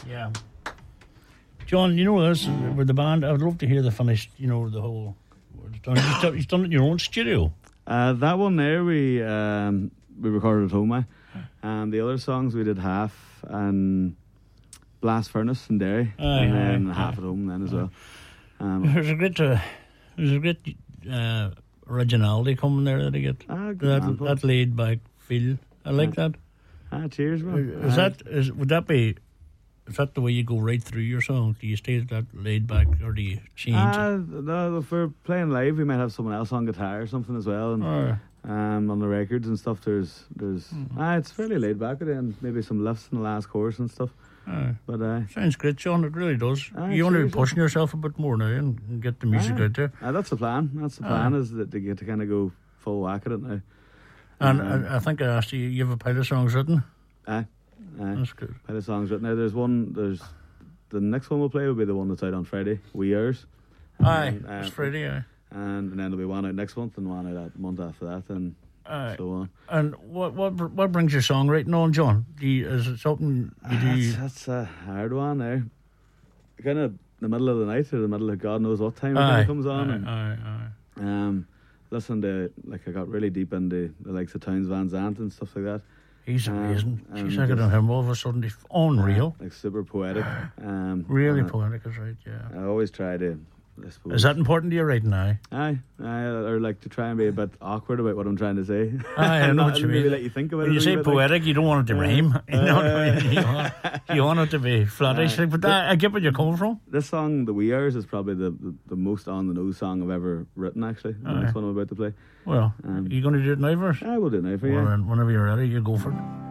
Yeah. John, you know this with the band. I would love to hear the finished. You know the whole. You've done it in your own studio. That one there we recorded at home. The other songs we did half and Blast Furnace in Derry, and then half at home then as well. There's a great originality coming there that I get. That laid back feel. I like that. Cheers, man. Would that be? Is that the way you go right through your song? Do you stay that laid back, or do you change it? No, if we're playing live, we might have someone else on guitar or something as well, and on the records and stuff. There's it's fairly laid back with it, and maybe some lifts in the last chorus and stuff. But sounds great, John. It really does. You want to be pushing yourself a bit more now and get the music out there. That's the plan. That's the plan is that to get to kind of go full whack at it now. And I think I asked you. You have a pile of songs written. That's good. Pile of songs written. Now there's the next one we'll play will be the one that's out on Friday. We Yours. It's Friday. And then there'll be one out next month and one out that month after that, and so on. And what brings your songwriting on, John? Is it something you do? That's a hard one there. Kind of the middle of the night or the middle of God knows what time it kind of comes on. Listen to, like, I got really deep into the likes of Townes Van Zandt and stuff like that. He's amazing. She's like on him all of a sudden. He's unreal. Like super poetic. Really poetic is right, yeah. I always try to, I suppose. Is that important to you right now? Or like to try and be a bit awkward about what I'm trying to say. I know what you mean. Maybe let you think about it. When you say poetic, you don't want it to rhyme. You know what I mean? You want it to be flattish. But I get where you're coming from. This song, The We Hours, is probably the most on the nose song I've ever written. Actually, the next one I'm about to play. Well, are you going to do it now first? I will do it now for you. Whenever you're ready, you go for it.